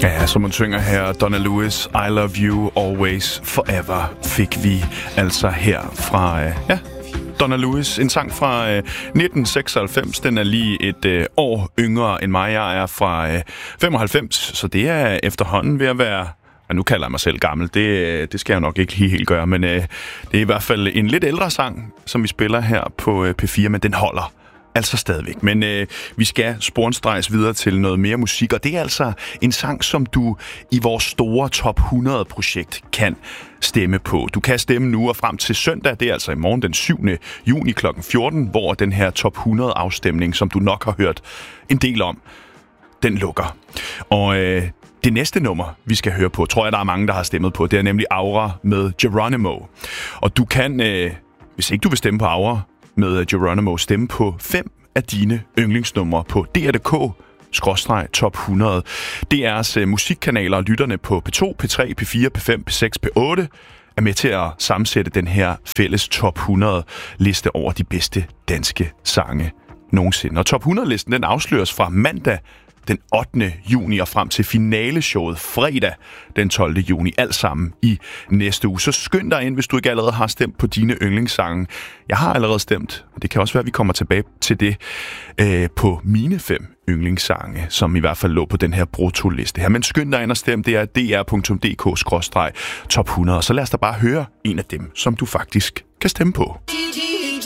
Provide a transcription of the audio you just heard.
Ja, som man synger her, Donna Lewis, I Love You Always Forever, fik vi altså her fra, Donna Lewis, en sang fra 1996. Den er lige et år yngre end mig. Jeg er fra 95, så det er efterhånden ved at være... Nu kalder jeg mig selv gammel, det skal jeg nok ikke helt gøre, men det er i hvert fald en lidt ældre sang, som vi spiller her på P4, men den holder altså stadigvæk. Men vi skal sporenstreges videre til noget mere musik, og det er altså en sang, som du i vores store Top 100-projekt kan stemme på. Du kan stemme nu og frem til søndag, det er altså i morgen den 7. juni kl. 14, hvor den her Top 100-afstemning, som du nok har hørt en del om, den lukker. Og det næste nummer, vi skal høre på, tror jeg, der er mange, der har stemmet på. Det er nemlig Aura med Geronimo. Og du kan, hvis ikke du vil stemme på Aura med Geronimo, stemme på 5 af dine yndlingsnumre på DR.dk/top 100. DR's musikkanaler og lytterne på P2, P3, P4, P5, P6, P8 er med til at sammensætte den her fælles Top 100-liste over de bedste danske sange nogensinde. Og Top 100-listen, den afsløres fra mandag den 8. juni og frem til finaleshowet fredag den 12. juni. Alt sammen i næste uge. Så skynd dig ind, hvis du ikke allerede har stemt på dine yndlingssange. Jeg har allerede stemt, og det kan også være, at vi kommer tilbage til det på mine 5 yndlingssange, som i hvert fald lå på den her bruttoliste her. Men skynd dig ind og stem, det er dr.dk/top 100. Så lad os da bare høre en af dem, som du faktisk kan stemme på.